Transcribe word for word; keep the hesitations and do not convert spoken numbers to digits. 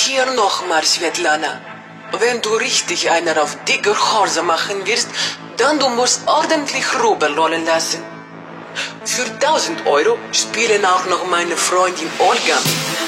hier nochmal, Svetlana. Wenn du richtig einer auf die Gehorse machen wirst, dann du musst ordentlich rüberrollen lassen. Für tausend Euro spielen auch noch meine Freundin Olga mit.